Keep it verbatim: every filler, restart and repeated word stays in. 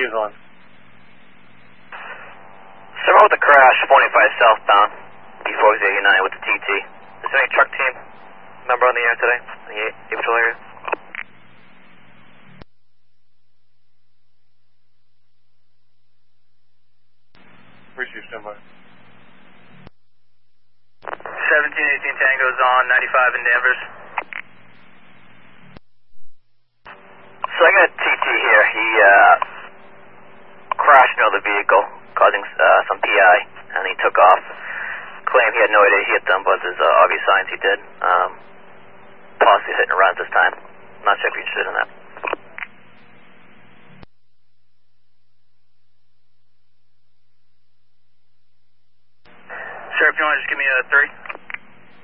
News one. Someone with the crash, forty-five southbound, D four eighty-nine with the T T. Is there any truck team member on the air today, in the April area? Receive standby. seventeen eighteen Tango's on, ninety-five in Danvers. So I got a T T here. He uh, crashed another vehicle, causing uh, some P I, and he took off. Claimed he had no idea he hit them, but there's uh, obvious signs he did. Um, possibly hitting around this time. Not sure if you're interested in